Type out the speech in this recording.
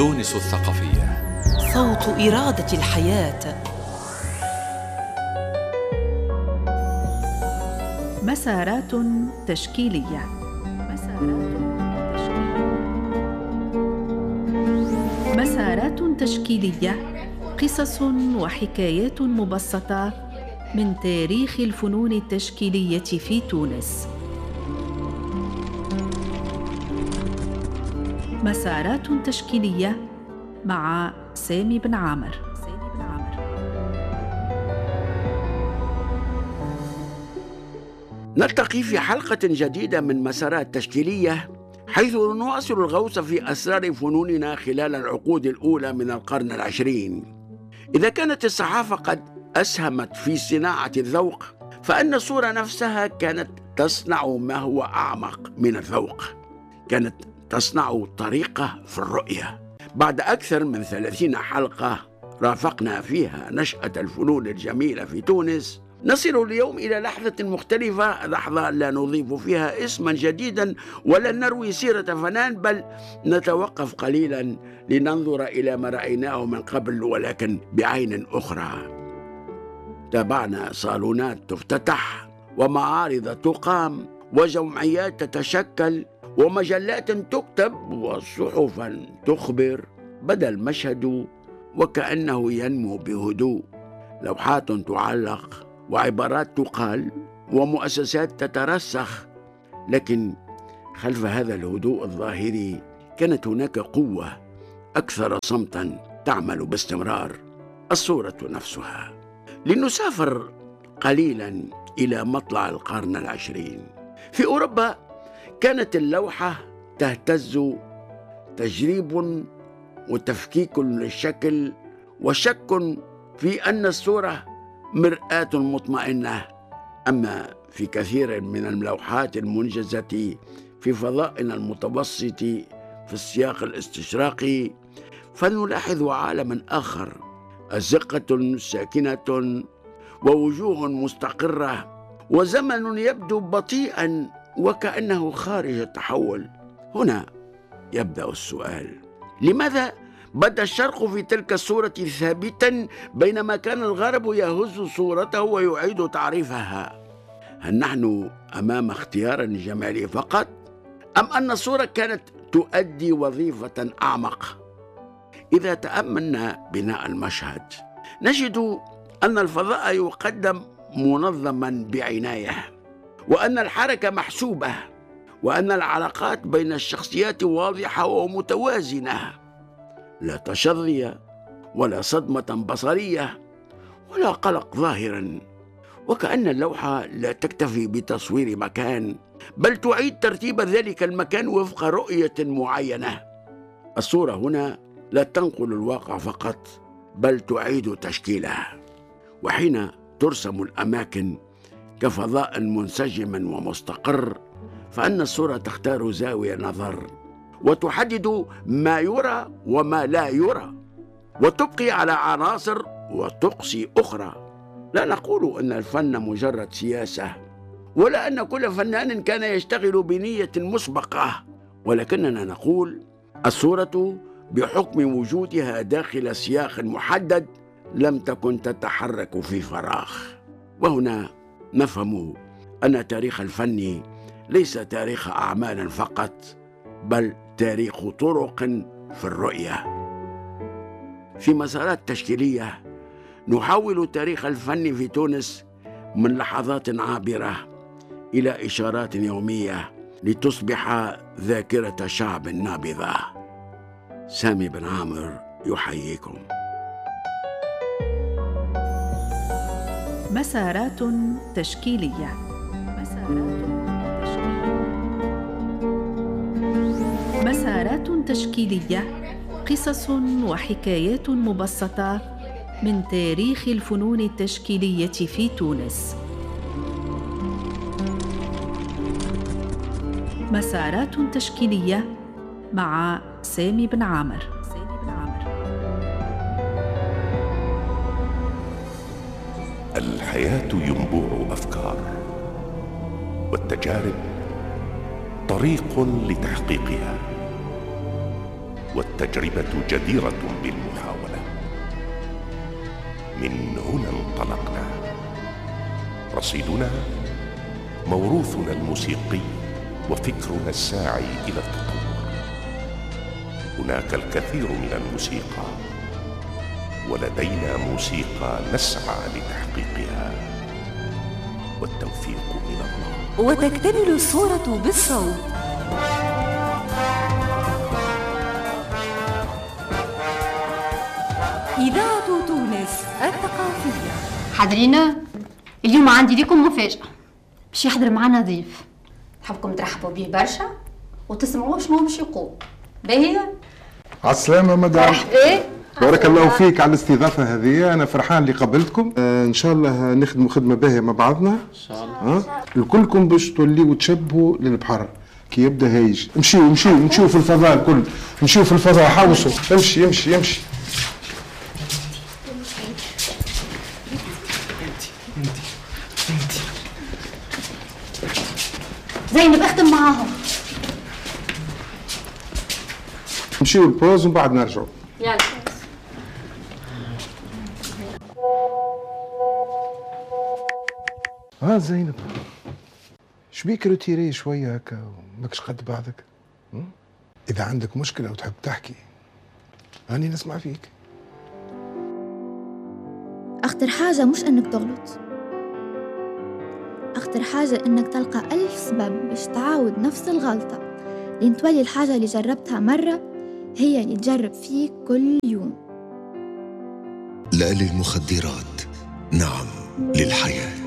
تونس الثقافية، صوت إرادة الحياة. مسارات تشكيلية. مسارات تشكيلية، قصص وحكايات مبسطة من تاريخ الفنون التشكيلية في تونس. مسارات تشكيلية مع سامي بن عامر. نلتقي في حلقة جديدة من مسارات تشكيلية، حيث نواصل الغوص في أسرار فنوننا خلال العقود الأولى من القرن العشرين. إذا كانت الصحافة قد أسهمت في صناعة الذوق، فإن الصورة نفسها كانت تصنع ما هو أعمق من الذوق، كانت تصنع طريقة في الرؤية. بعد أكثر من 30 حلقة رافقنا فيها نشأة الفنون الجميلة في تونس، نصل اليوم إلى لحظة مختلفة، لحظة لا نضيف فيها اسما جديدا ولا نروي سيرة فنان، بل نتوقف قليلا لننظر إلى ما رأيناه من قبل ولكن بعين أخرى. تابعنا صالونات تفتتح، ومعارض تقام، وجمعيات تتشكل، ومجلات تكتب، وصحفا تخبر. بدا المشهد وكأنه ينمو بهدوء، لوحات تعلق وعبارات تقال ومؤسسات تترسخ، لكن خلف هذا الهدوء الظاهري كانت هناك قوة أكثر صمتا تعمل باستمرار، الصورة نفسها. لنسافر قليلا إلى مطلع القرن العشرين. في أوروبا كانت اللوحة تهتز، تجريب وتفكيك للشكل، وشك في أن الصورة مرآة مطمئنة. أما في كثير من اللوحات المنجزة في فضائنا المتوسط في السياق الاستشراقي، فنلاحظ عالما آخر، أزقة ساكنة ووجوه مستقرة وزمن يبدو بطيئا وكأنه خارج التحول. هنا يبدأ السؤال: لماذا بدا الشرق في تلك الصورة ثابتا بينما كان الغرب يهز صورته ويعيد تعريفها؟ هل نحن أمام اختيار جمالي فقط، أم أن الصورة كانت تؤدي وظيفة أعمق؟ إذا تأملنا بناء المشهد نجد أن الفضاء يقدم منظما بعناية، وأن الحركة محسوبة، وأن العلاقات بين الشخصيات واضحة ومتوازنة، لا تشظي ولا صدمة بصرية ولا قلق ظاهرا. وكأن اللوحة لا تكتفي بتصوير مكان، بل تعيد ترتيب ذلك المكان وفق رؤية معينة. الصورة هنا لا تنقل الواقع فقط، بل تعيد تشكيله. وحين ترسم الأماكن كفضاء منسجم ومستقر، فإن الصورة تختار زاوية نظر وتحدد ما يرى وما لا يرى، وتبقي على عناصر وتقصي أخرى. لا نقول أن الفن مجرد سياسة، ولا أن كل فنان كان يشتغل بنية مسبقة، ولكننا نقول الصورة بحكم وجودها داخل سياق محدد لم تكن تتحرك في فراغ. وهنا نفهم أن تاريخ الفن ليس تاريخ أعمال فقط، بل تاريخ طرق في الرؤية. في مسارات تشكيلية نحول تاريخ الفن في تونس من لحظات عابرة إلى إشارات يومية لتصبح ذاكرة شعب نابضة. سامي بن عامر يحييكم. مسارات تشكيلية. مسارات تشكيلية، قصص وحكايات مبسطة من تاريخ الفنون التشكيلية في تونس. مسارات تشكيلية مع سامي بن عامر. الحياة ينبوع أفكار، والتجارب طريق لتحقيقها، والتجربة جديرة بالمحاولة. من هنا انطلقنا. رصيدنا موروثنا الموسيقي وفكرنا الساعي إلى التطور. هناك الكثير من الموسيقى، ولدينا موسيقى نسعى لتحقيقها، والتوفيق من الله. وتكتمل الصورة بالصوت. إذاعة تونس الثقافية. حاضرين، اليوم عندي لكم مفاجأة. باش يحضر معنا ضيف نحبكم ترحبوا به برشا وتسمعوا شنو باش يقول. باهية؟ على السلامة مدام. مرحبا. بارك الله فيك على الاستضافة هذه، أنا فرحان اللي قابلتكم. إن شاء الله نخدموا خدمة باهية مع بعضنا. إن شاء الله. الكلكم باش توليوا تشبهوا للبحر كي يبدا هايج. امشيوا في الفضاء الكل، امشيوا في الفضاء، حوصوا. امشي. زينب اختم معاهم. نمشيو البوز ومن بعد نرجعوا. يلا. زينب، شبيك روتيري شوية هكا وماكش قد بعضك؟ إذا عندك مشكلة وتحب تحكي أني نسمع فيك. أخطر حاجة مش إنك تغلط، أخطر حاجة إنك تلقى 1000 سبب باش تعاود نفس الغلطة، لين تولي الحاجة اللي جربتها مرة هي اللي تجرب فيك كل يوم. لا للمخدرات، نعم للحياة.